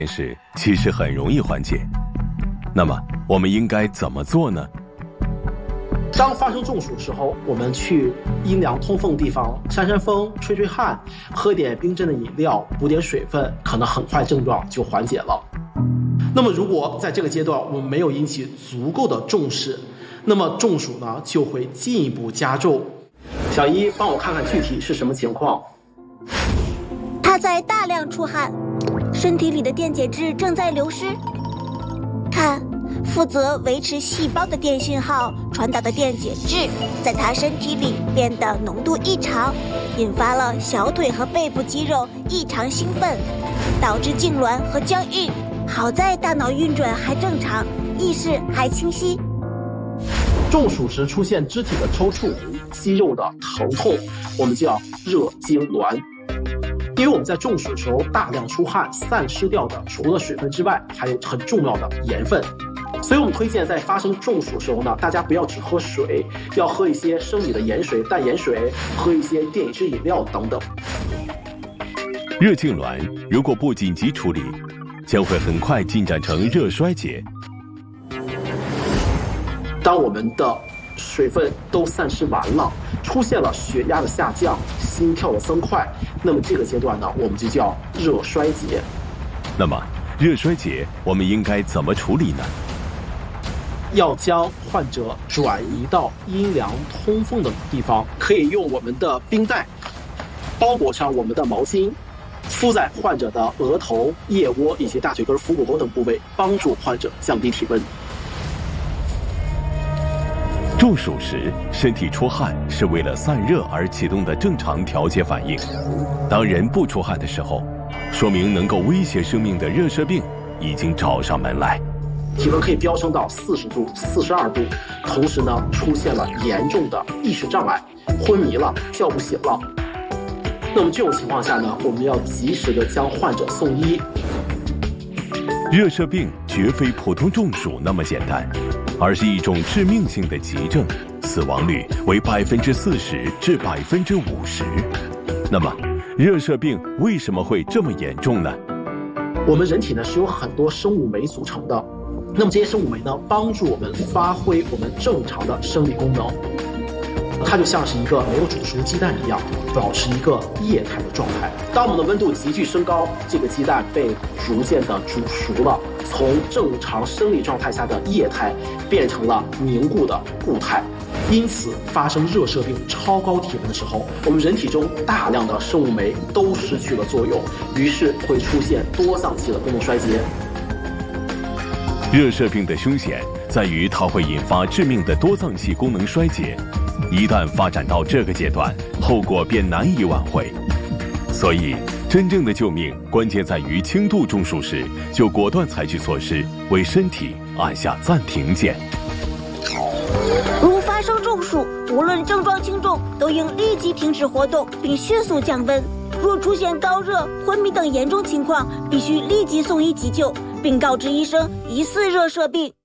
事其实很容易缓解。那么我们应该怎么做呢？ 当发生中暑的时候，我们去阴凉通风的地方扇扇风、吹吹汗，喝点冰镇的饮料，补点水分，可能很快症状就缓解了。那么如果在这个阶段我们没有引起足够的重视，那么中暑呢就会进一步加重。小一，帮我看看具体是什么情况。 他在大量出汗，身体里的电解质正在流失。看，负责维持细胞的电信号传导的电解质，在他身体里变得浓度异常，引发了小腿和背部肌肉异常兴奋，导致痉挛和僵硬。好在大脑运转还正常，意识还清晰。 中暑时出现肢体的抽搐、肌肉的疼痛，我们叫热痉挛。因为我们在中暑的时候大量出汗，散失掉的除了水分之外，还有很重要的盐分。所以我们推荐在发生中暑的时候呢，大家不要只喝水，要喝一些生理的盐水、淡盐水，喝一些电解质饮料等等。 热痉挛如果不紧急处理，将会很快进展成热衰竭。 当我们的水分都散失完了，出现了血压的下降、心跳的增快，那么这个阶段呢，我们就叫热衰竭。 那么热衰竭我们应该怎么处理呢？ 要将患者转移到阴凉通风的地方，可以用我们的冰袋包裹上我们的毛巾，敷在患者的额头、腋窝以及大腿根、腹股沟等部位，帮助患者降低体温。 中暑时，身体出汗是为了散热而启动的正常调节反应。当人不出汗的时候，说明能够威胁生命的热射病已经找上门来。 体温可以飙升到40度、42度，同时呢，出现了严重的意识障碍，昏迷了，叫不醒了。那么这种情况下呢，我们要及时的将患者送医。 热射病绝非普通中暑那么简单，而是一种致命性的急症，死亡率为40%至50%。那么，热射病为什么会这么严重呢？ 我们人体呢是由很多生物酶组成的，那么这些生物酶呢，帮助我们发挥我们正常的生理功能。它就像是一个没有煮熟鸡蛋一样，保持一个液态的状态。当我们的温度急剧升高，这个鸡蛋被逐渐的煮熟了，从正常生理状态下的液态变成了凝固的固态。因此，发生热射病超高体温的时候，我们人体中大量的生物酶都失去了作用，于是会出现多脏器的功能衰竭。 热射病的凶险在于它会引发致命的多脏器功能衰竭。一旦发展到这个阶段，后果便难以挽回。所以，真正的救命关键在于轻度中暑时就果断采取措施，为身体按下暂停键。 如发生中暑，无论症状轻重，都应立即停止活动，并迅速降温。若出现高热、昏迷等严重情况，必须立即送医急救，并告知医生疑似热射病。